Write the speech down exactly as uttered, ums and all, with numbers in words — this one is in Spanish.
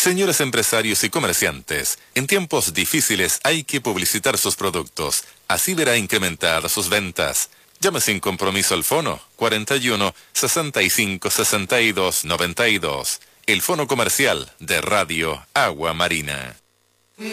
Señores empresarios y comerciantes, en tiempos difíciles hay que publicitar sus productos. Así verá incrementadas sus ventas. Llame sin compromiso al fono cuarenta y uno, sesenta y cinco, sesenta y dos, noventa y dos. El fono comercial de Radio Agua Marina.